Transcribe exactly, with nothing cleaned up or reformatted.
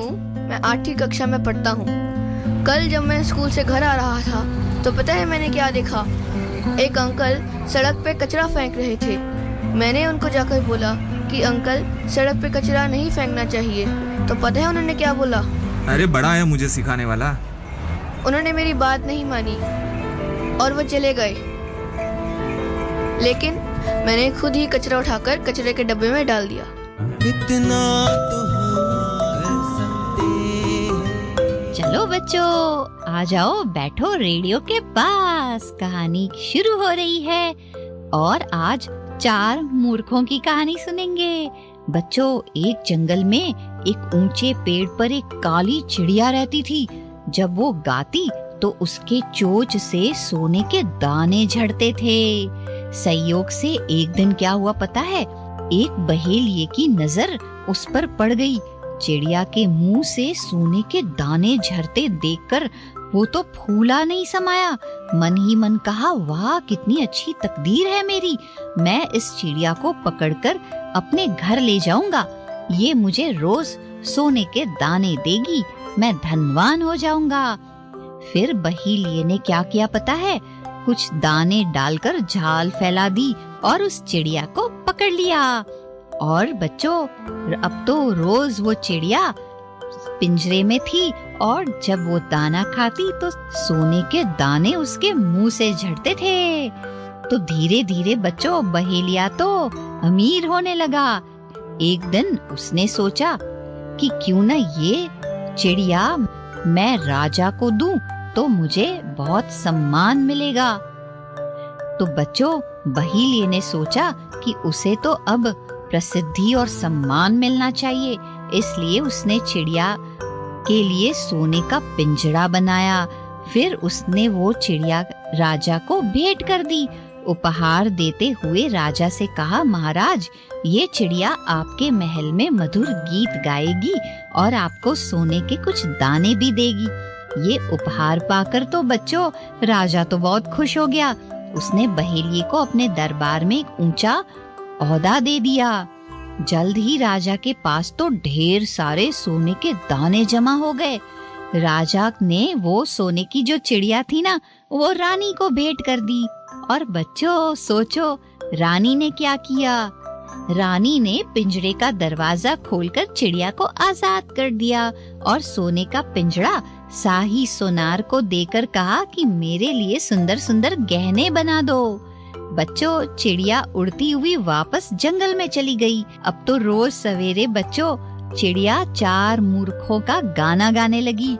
हूँ, मैं आठवीं कक्षा में पढ़ता हूँ। कल जब मैं स्कूल से घर आ रहा था तो पता है मैंने क्या देखा? एक अंकल सड़क पे कचरा फेंक रहे थे। मैंने उनको जाकर बोला कि अंकल, सड़क पे कचरा नहीं फेंकना चाहिए। तो पता है उन्होंने क्या बोला? अरे बड़ा है मुझे सिखाने वाला। उन्होंने मेरी बात नहीं मानी और वो चले गए। लेकिन मैंने खुद ही कचरा उठाकर कचरे के डब्बे में डाल दिया। इतना तो हम कर सकते हैं। चलो बच्चों, आ जाओ, बैठो रेडियो के पास। कहानी शुरू हो रही है और आज चार मूर्खों की कहानी सुनेंगे। बच्चों, एक जंगल में एक ऊंचे पेड़ पर एक काली चिड़िया रहती थी। जब वो गाती तो उसके चोंच से सोने के दाने झड़ते थे। संयोग से एक दिन क्या हुआ पता है? एक बहेलिये की नजर उस पर पड़ गई। चिड़िया के मुंह से सोने के दाने झरते देखकर वो तो फूला नहीं समाया। मन ही मन कहा, वाह कितनी अच्छी तकदीर है मेरी। मैं इस चिड़िया को पकड़कर अपने घर ले जाऊंगा। ये मुझे रोज सोने के दाने देगी, मैं धनवान हो जाऊंगा। फिर बहेलिये ने क्या किया पता है? कुछ दाने डालकर झाल फैला दी और उस चिड़िया को पकड़ लिया। और बच्चों, अब तो रोज वो चिड़िया पिंजरे में थी और जब वो दाना खाती तो सोने के दाने उसके मुंह से झड़ते थे। तो धीरे धीरे बच्चों, बहेलिया तो अमीर होने लगा। एक दिन उसने सोचा कि क्यों न ये चिड़िया मैं राजा को दूं तो मुझे बहुत सम्मान मिलेगा। तो बच्चों, बहेलिये ने सोचा कि उसे तो अब प्रसिद्धि और सम्मान मिलना चाहिए, इसलिए उसने चिड़िया के लिए सोने का पिंजरा बनाया। फिर उसने वो चिड़िया राजा को भेंट कर दी। उपहार देते हुए राजा से कहा, महाराज, ये चिड़िया आपके महल में मधुर गीत गाएगी और आपको सोने के कुछ दाने भी देगी। ये उपहार पाकर तो बच्चों, राजा तो बहुत खुश हो गया। उसने बहेलिये को अपने दरबार में एक ऊंचा ओहदा दे दिया। जल्द ही राजा के पास तो ढेर सारे सोने के दाने जमा हो गए। राजा ने वो सोने की जो चिड़िया थी ना, वो रानी को भेंट कर दी। और बच्चों सोचो, रानी ने क्या किया? रानी ने पिंजरे का दरवाजा खोलकर चिड़िया को आजाद कर दिया और सोने का पिंजरा शाही सोनार को देकर कहा कि मेरे लिए सुंदर सुंदर गहने बना दो। बच्चों, चिड़िया उड़ती हुई वापस जंगल में चली गई। अब तो रोज सवेरे बच्चों, चिड़िया चार मूर्खों का गाना गाने लगी।